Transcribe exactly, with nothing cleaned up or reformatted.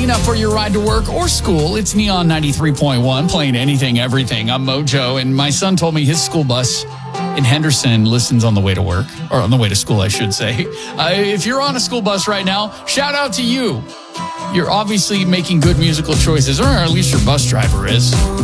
Selena for your ride to work or school. It's Neon ninety-three point one, playing anything, everything. I'm Mojo, and my son told me his school bus in Henderson listens on the way to work, or on the way to school, I should say. Uh, if you're on a school bus right now, shout out to you. You're obviously making good musical choices, or at least your bus driver is.